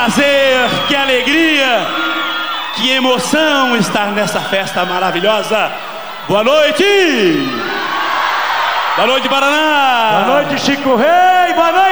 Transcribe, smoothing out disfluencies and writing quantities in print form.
prazer, que alegria, que emoção estar nessa festa maravilhosa. Boa noite! Boa noite, Paraná! Boa noite, Chico Rei! Boa noite!